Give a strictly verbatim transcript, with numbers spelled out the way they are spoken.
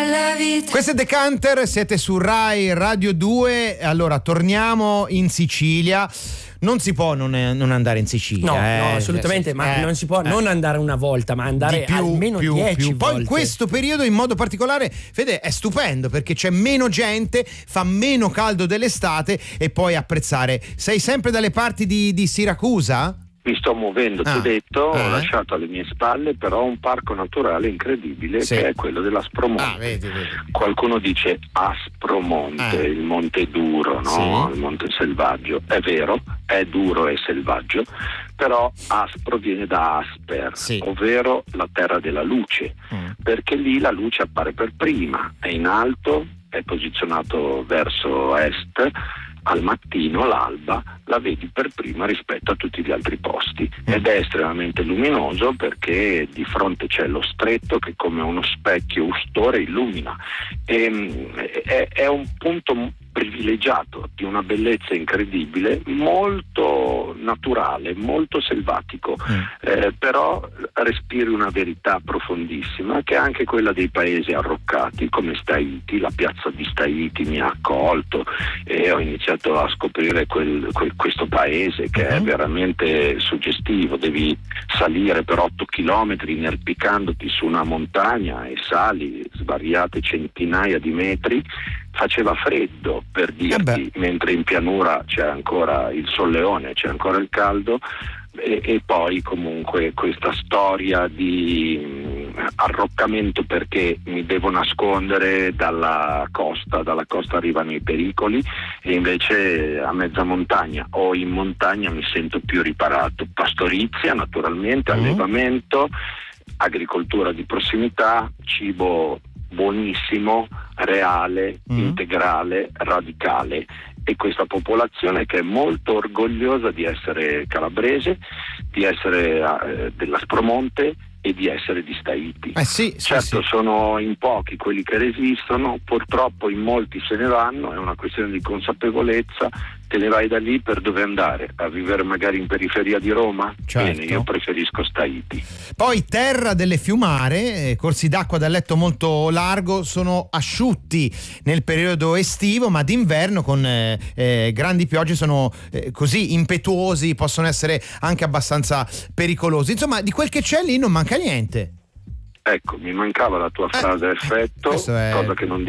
nella vita. Questo è Decanter, siete su Rai Radio due. Allora torniamo in Sicilia. Non si può non, non andare in Sicilia. No, eh. no, assolutamente, ma eh, non si può eh. non andare una volta, ma andare Di più, almeno più, dieci più. volte. Poi in questo periodo in modo particolare, Fede, è stupendo perché c'è meno gente, fa meno caldo dell'estate e puoi apprezzare. Sei sempre dalle parti di, di Siracusa? Mi sto muovendo, Ah. ti ho detto, Ah. ho lasciato alle mie spalle però un parco naturale incredibile, Sì. che è quello dell'Aspromonte. Ah, vedi, vedi. Qualcuno dice Aspromonte, Ah. il monte duro, no? Sì. Il monte selvaggio. È vero, è duro e selvaggio, però Aspro viene da Asper, Sì. ovvero la terra della luce, Mm. perché lì la luce appare per prima, è in alto, è posizionato verso est. Al mattino, l'alba, la vedi per prima rispetto a tutti gli altri posti ed è estremamente luminoso perché di fronte c'è lo stretto che come uno specchio ustore illumina e, è, è un punto privilegiato di una bellezza incredibile, molto naturale, molto selvatico, Mm. eh, però respiri una verità profondissima che è anche quella dei paesi arroccati come Staiti. La piazza di Staiti mi ha accolto e ho iniziato a scoprire quel, quel, questo paese che è veramente suggestivo. Devi salire per otto chilometri inerpicandoti su una montagna e sali svariate centinaia di metri. Faceva freddo, per dirti, Eh mentre in pianura c'è ancora il solleone, c'è ancora il caldo. E, e poi comunque questa storia di mh, arroccamento perché mi devo nascondere dalla costa, dalla costa arrivano i pericoli e invece a mezza montagna o in montagna mi sento più riparato. Pastorizia naturalmente, Mm. allevamento, agricoltura di prossimità, cibo buonissimo, reale, Mm. integrale, radicale. E questa popolazione che è molto orgogliosa di essere calabrese, di essere eh, dell'Aspromonte e di essere di Staiti. Eh sì, sì, Certo, sì. sono in pochi quelli che resistono, purtroppo in molti se ne vanno, è una questione di consapevolezza. Te ne vai da lì per dove andare? A vivere magari in periferia di Roma? Certo. Bene, io preferisco Staiti. Poi terra delle fiumare, eh, corsi d'acqua dal letto molto largo, sono asciutti nel periodo estivo, ma d'inverno con eh, eh, grandi piogge sono eh, così impetuosi, possono essere anche abbastanza pericolosi. Insomma, di quel che c'è lì non manca niente. Ecco, mi mancava la tua Eh, frase a effetto, questo è- cosa che non